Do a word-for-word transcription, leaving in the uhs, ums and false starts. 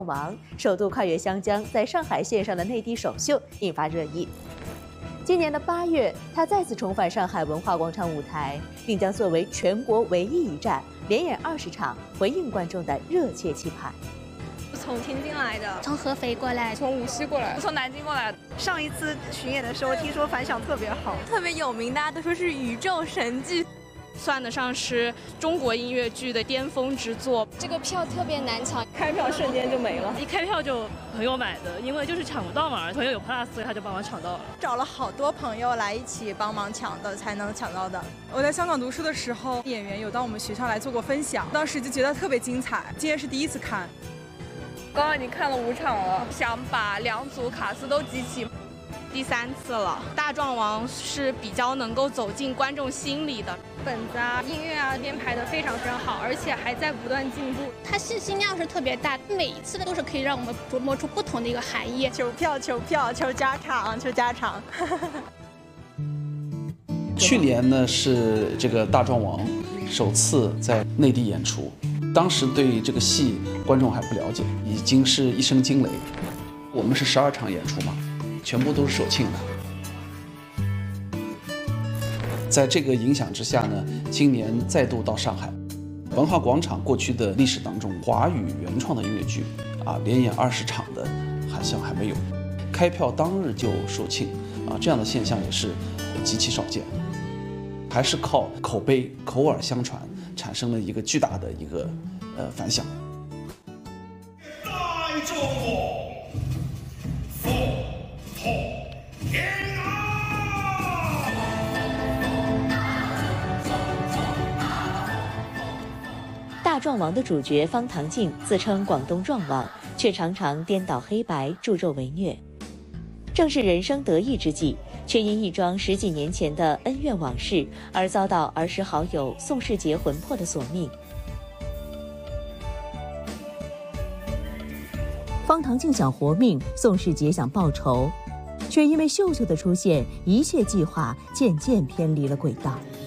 王首度跨越湘江，在上海献上了内地首秀，引发热议。今年的八月，他再次重返上海文化广场舞台，并将作为全国唯一一站，连演二十场，回应观众的热切期盼。 从天津来的， 从合肥过来， 从无锡过来，从南京过来。上一次巡演的时候，听说反响特别好， 特别有名，大家都说是宇宙神剧。 算得上是中国音乐剧的巅峰之作。 这个票特别难抢， 开票瞬间就没了， 一开票就朋友买的，因为就是抢不到嘛，朋友有 plus， 所以他就帮我抢到了。 找了好多朋友来一起帮忙抢的，才能抢到的。 我在香港读书的时候，演员有到我们学校来做过分享，当时就觉得特别精彩。今天是第一次看， 刚刚已经看了五场了，想把两组卡司都集齐。 第三次了，大壮王是比较能够走进观众心里的， 本子啊、音乐啊编排的非常非常好，而且还在不断进步。 它信息量是特别大，每一次的都是可以让我们琢磨出不同的一个含义。 求票、求票、求加场、求加场。 去年呢是这个大壮王首次在内地演出，当时对这个戏观众还不了解，已经是一声惊雷。我们是十二场演出嘛。全部都是首庆的，在这个影响之下呢，今年再度到上海文化广场。过去的历史当中，华语原创的音乐剧啊，连演二十场的好像还没有，开票当日就售罄啊，这样的现象也是极其少见，还是靠口碑、口耳相传，产生了一个巨大的一个呃反响。 大壮王凤同天啊！ 大壮王的主角方唐镜自称广东壮王，却常常颠倒黑白，助纣为虐。正是人生得意之际，却因一桩十几年前的恩怨往事而遭到儿时好友宋世杰魂魄的索命。方唐镜想活命，宋世杰想报仇，却因为秀秀的出现，一切计划渐渐偏离了轨道。